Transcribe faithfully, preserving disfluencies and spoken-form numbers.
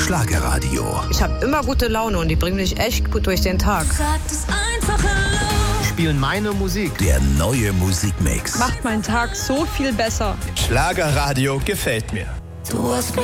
Schlagerradio. Ich habe immer gute Laune und die bringen mich echt gut durch den Tag. Sag das einfach laut. Spielen meine Musik. Der neue Musikmix. Macht meinen Tag so viel besser. Schlagerradio gefällt mir. Du hast